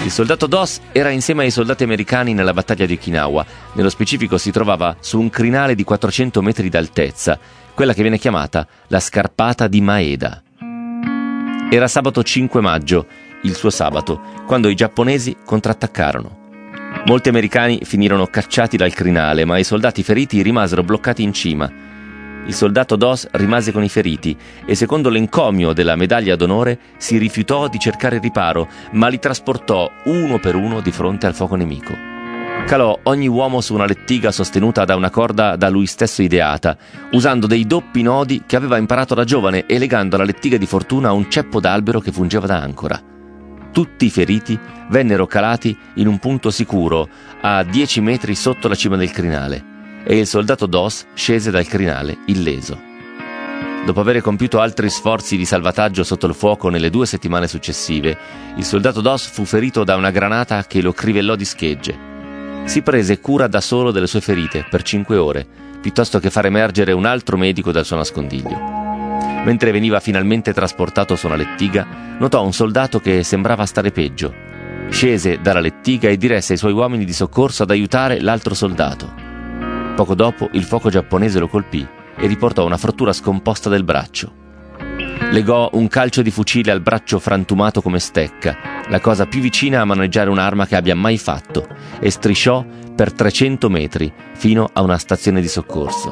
Il soldato Doss era insieme ai soldati americani nella battaglia di Okinawa. Nello specifico si trovava su un crinale di 400 metri d'altezza, quella che viene chiamata la scarpata di Maeda. Era sabato 5 maggio, il suo sabato, quando i giapponesi contrattaccarono. Molti americani finirono cacciati dal crinale, ma i soldati feriti rimasero bloccati in cima. Il soldato Doss rimase con i feriti e, secondo l'encomio della medaglia d'onore, si rifiutò di cercare riparo, ma li trasportò uno per uno di fronte al fuoco nemico. Calò ogni uomo su una lettiga sostenuta da una corda da lui stesso ideata, usando dei doppi nodi che aveva imparato da giovane e legando la lettiga di fortuna a un ceppo d'albero che fungeva da ancora. Tutti i feriti vennero calati in un punto sicuro a 10 metri sotto la cima del crinale e il soldato Doss scese dal crinale illeso. Dopo aver compiuto altri sforzi di salvataggio sotto il fuoco nelle 2 settimane successive, il soldato Doss fu ferito da una granata che lo crivellò di schegge. Si prese cura da solo delle sue ferite per 5 ore, piuttosto che far emergere un altro medico dal suo nascondiglio. Mentre veniva finalmente trasportato su una lettiga, notò un soldato che sembrava stare peggio. Scese dalla lettiga e diresse ai suoi uomini di soccorso ad aiutare l'altro soldato. Poco dopo il fuoco giapponese lo colpì e riportò una frattura scomposta del braccio. Legò un calcio di fucile al braccio frantumato come stecca, la cosa più vicina a maneggiare un'arma che abbia mai fatto, e strisciò per 300 metri fino a una stazione di soccorso.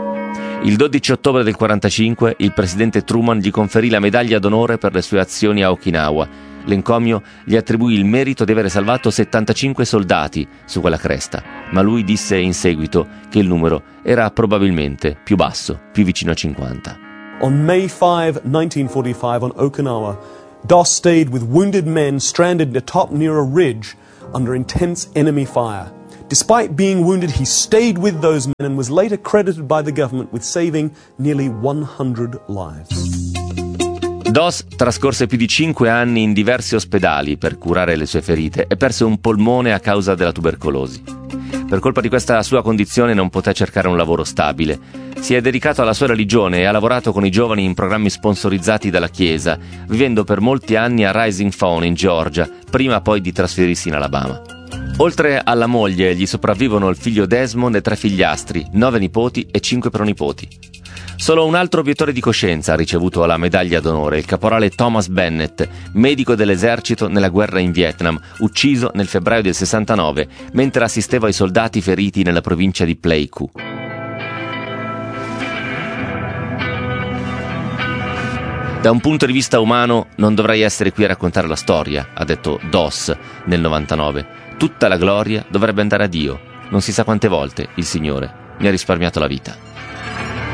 Il 12 ottobre del 1945 il presidente Truman gli conferì la medaglia d'onore per le sue azioni a Okinawa. L'encomio gli attribuì il merito di aver salvato 75 soldati su quella cresta, ma lui disse in seguito che il numero era probabilmente più basso, più vicino a 50. On May 5, 1945, on Okinawa, Doss stayed with wounded men stranded atop near a ridge under intense enemy fire. Despite being wounded, he stayed with those men and was later credited by the government with saving nearly 100 lives. Doss trascorse più di 5 anni in diversi ospedali per curare le sue ferite e perse un polmone a causa della tubercolosi. Per colpa di questa sua condizione non poté cercare un lavoro stabile. Si è dedicato alla sua religione e ha lavorato con i giovani in programmi sponsorizzati dalla Chiesa, vivendo per molti anni a Rising Fawn in Georgia, prima poi di trasferirsi in Alabama. Oltre alla moglie gli sopravvivono il figlio Desmond e 3 figliastri, 9 nipoti e 5 pronipoti. Solo un altro obiettore di coscienza ha ricevuto la medaglia d'onore, il caporale Thomas Bennett, medico dell'esercito nella guerra in Vietnam, ucciso nel febbraio del 69, mentre assisteva i soldati feriti nella provincia di Pleiku. Da un punto di vista umano non dovrei essere qui a raccontare la storia, ha detto Doss nel 99. Tutta la gloria dovrebbe andare a Dio. Non si sa quante volte il Signore mi ha risparmiato la vita.